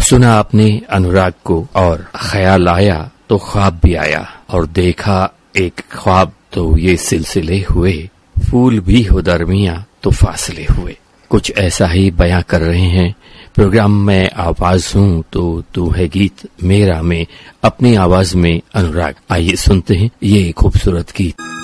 सुना आपने अनुराग को, और ख्याल आया तो ख्वाब भी आया, और देखा एक ख्वाब तो ये सिलसिले हुए, फूल भी हो दरमियां तो फासले हुए। कुछ ऐसा ही बयां कर रहे हैं प्रोग्राम में आवाज हूं तो तू है गीत मेरा में, अपनी आवाज में अनुराग। आइए सुनते हैं ये खूबसूरत गीत।